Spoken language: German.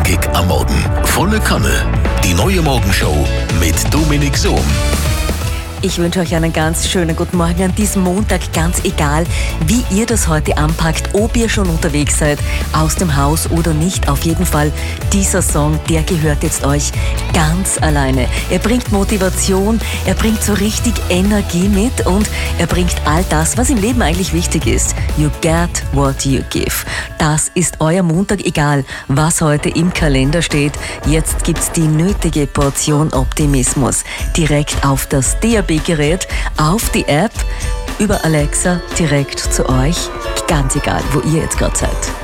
Montagig am Morgen. Volle Kanne. Die neue Morgenshow mit Dominik Sohm. Ich wünsche euch einen ganz schönen guten Morgen an diesem Montag, ganz egal, wie ihr das heute anpackt, ob ihr schon unterwegs seid, aus dem Haus oder nicht. Auf jeden Fall, dieser Song, der gehört jetzt euch ganz alleine. Er bringt Motivation, er bringt so richtig Energie mit und er bringt all das, was im Leben eigentlich wichtig ist. You get what you give. Das ist euer Montag, egal was heute im Kalender steht. Jetzt gibt's die nötige Portion Optimismus direkt auf das DAB-Gerät, auf die App, über Alexa direkt zu euch. Ganz egal, wo ihr jetzt gerade seid.